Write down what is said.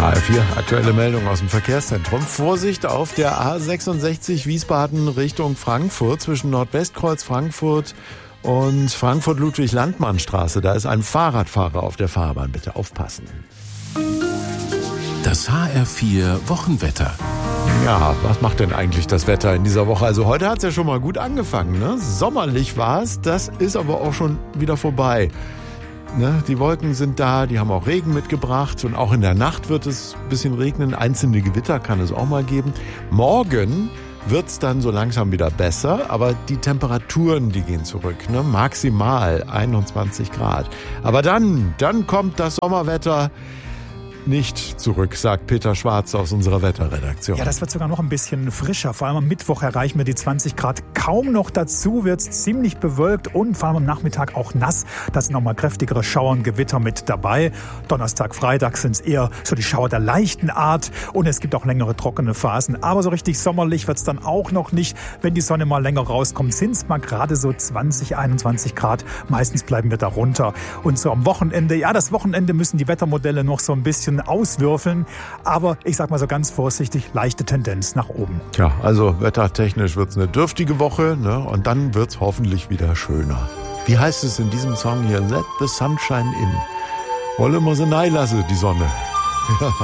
HR4, aktuelle Meldung aus dem Verkehrszentrum. Vorsicht auf der A66 Wiesbaden Richtung Frankfurt zwischen Nordwestkreuz Frankfurt und Frankfurt-Ludwig-Landmann-Straße. Da ist ein Fahrradfahrer auf der Fahrbahn. Bitte aufpassen. Das HR4 Wochenwetter. Ja, was macht denn eigentlich das Wetter in dieser Woche? Also heute hat es ja schon mal gut angefangen, ne? Sommerlich war es, das ist aber auch schon wieder vorbei. Ne, die Wolken sind da, die haben auch Regen mitgebracht und auch in der Nacht wird es ein bisschen regnen. Einzelne Gewitter kann es auch mal geben. Morgen wird es dann so langsam wieder besser, aber die Temperaturen, die gehen zurück. Ne? Maximal 21 Grad. Aber dann kommt das Sommerwetter nicht zurück, sagt Peter Schwarz aus unserer Wetterredaktion. Ja, das wird sogar noch ein bisschen frischer. Vor allem am Mittwoch erreichen wir die 20 Grad kaum noch. Dazu wird es ziemlich bewölkt und vor allem am Nachmittag auch nass. Da sind nochmal kräftigere Schauer und Gewitter mit dabei. Donnerstag, Freitag sind es eher so die Schauer der leichten Art und es gibt auch längere trockene Phasen. Aber so richtig sommerlich wird es dann auch noch nicht. Wenn die Sonne mal länger rauskommt, sind es mal gerade so 20, 21 Grad. Meistens bleiben wir da runter. Und so am Wochenende, ja, das Wochenende müssen die Wettermodelle noch so ein bisschen auswürfeln, aber ich sag mal so ganz vorsichtig, leichte Tendenz nach oben. Tja, also wettertechnisch wird's eine dürftige Woche, ne? Und dann wird's hoffentlich wieder schöner. Wie heißt es in diesem Song hier? Let the sunshine in. Wolle wir sie nein lassen, die Sonne. Ja.